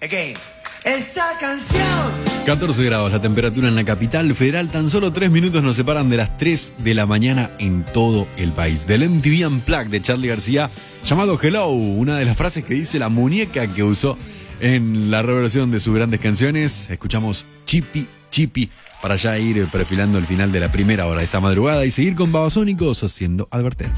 Again. Esta canción. 14 grados la temperatura en la capital federal. Tan solo 3 minutos nos separan de las 3 de la mañana en todo el país. Del MTV Unplugged de Charly García, llamado Hello, una de las frases que dice la muñeca que usó en la reversión de sus grandes canciones. Escuchamos Chippy Chippy para ya ir perfilando el final de la primera hora de esta madrugada y seguir con Babasónicos haciendo advertencia.